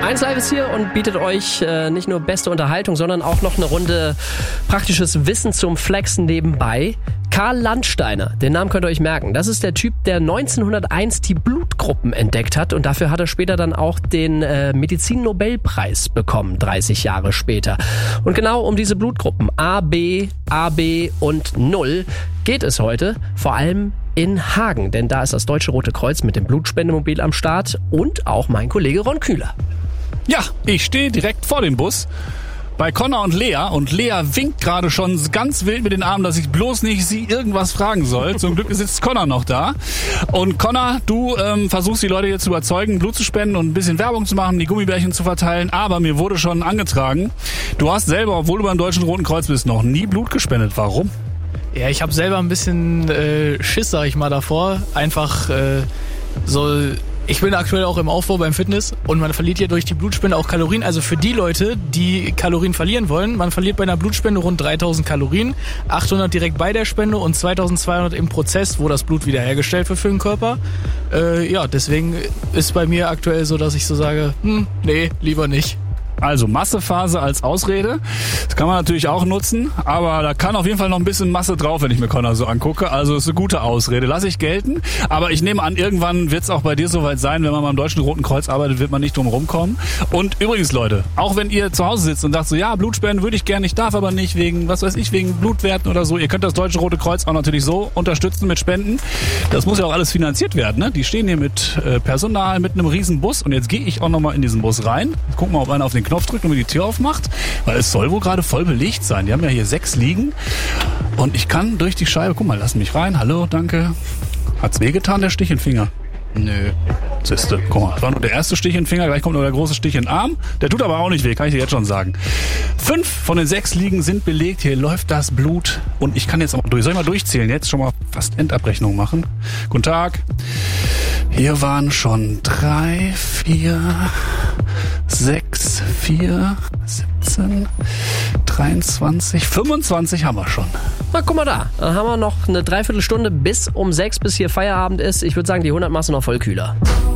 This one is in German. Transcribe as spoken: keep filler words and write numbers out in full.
eins Live ist hier und bietet euch äh, nicht nur beste Unterhaltung, sondern auch noch eine Runde praktisches Wissen zum Flexen nebenbei. Karl Landsteiner, den Namen könnt ihr euch merken. Das ist der Typ, der neunzehnhunderteins die Blutgruppen entdeckt hat und dafür hat er später dann auch den äh, Medizin-Nobelpreis bekommen, dreißig Jahre später. Und genau um diese Blutgruppen A, B, A B und Null geht es heute, vor allem in Hagen, denn da ist das Deutsche Rote Kreuz mit dem Blutspendemobil am Start und auch mein Kollege Ron Kühler. Ja, ich stehe direkt vor dem Bus bei Connor und Lea und Lea winkt gerade schon ganz wild mit den Armen, dass ich bloß nicht sie irgendwas fragen soll. Zum Glück sitzt Connor noch da. Und Connor, du ähm, versuchst die Leute jetzt zu überzeugen, Blut zu spenden und ein bisschen Werbung zu machen, die Gummibärchen zu verteilen. Aber mir wurde schon angetragen, du hast selber, obwohl du beim Deutschen Roten Kreuz bist, noch nie Blut gespendet. Warum? Ja, ich habe selber ein bisschen äh, Schiss, sag ich mal, davor. Einfach äh, so... Ich bin aktuell auch im Aufbau beim Fitness und man verliert ja durch die Blutspende auch Kalorien. Also für die Leute, die Kalorien verlieren wollen, man verliert bei einer Blutspende rund dreitausend Kalorien, achthundert direkt bei der Spende und zweitausendzweihundert im Prozess, wo das Blut wiederhergestellt wird für den Körper. Äh, ja, deswegen ist bei mir aktuell so, dass ich so sage, hm, nee, lieber nicht. Also Massephase als Ausrede, das kann man natürlich auch nutzen, aber da kann auf jeden Fall noch ein bisschen Masse drauf, wenn ich mir Connor so angucke. Also ist eine gute Ausrede, lasse ich gelten. Aber ich nehme an, irgendwann wird es auch bei dir soweit sein, wenn man beim Deutschen Roten Kreuz arbeitet, wird man nicht drum rumkommen. Und übrigens Leute, auch wenn ihr zu Hause sitzt und sagt so, ja, Blutspenden würde ich gerne, ich darf aber nicht wegen, was weiß ich, wegen Blutwerten oder so. Ihr könnt das Deutsche Rote Kreuz auch natürlich so unterstützen mit Spenden. Das muss ja auch alles finanziert werden, ne? Die stehen hier mit äh, Personal, mit einem riesen Bus und jetzt gehe ich auch nochmal in diesen Bus rein. Gucken mal, ob einer auf den Knopf drückt und mir die Tür aufmacht, weil es soll wohl gerade voll belegt sein. Die haben ja hier sechs Liegen und ich kann durch die Scheibe, guck mal, lass mich rein, hallo, danke. Hat's wehgetan, der Stich in den Finger? Nö. Siehste, guck mal, das war nur der erste Stich in den Finger, gleich kommt nur der große Stich in den Arm. Der tut aber auch nicht weh, kann ich dir jetzt schon sagen. Fünf von den sechs Liegen sind belegt, hier läuft das Blut und ich kann jetzt auch mal durch. Soll ich mal durchzählen? Jetzt schon mal fast Endabrechnung machen. Guten Tag. Hier waren schon drei, vier, sechs, vier, siebzehn, dreiundzwanzig, fünfundzwanzig haben wir schon. Na, guck mal da. Dann haben wir noch eine Dreiviertelstunde bis um sechs, bis hier Feierabend ist. Ich würde sagen, die hundert machst du noch voll Kühler.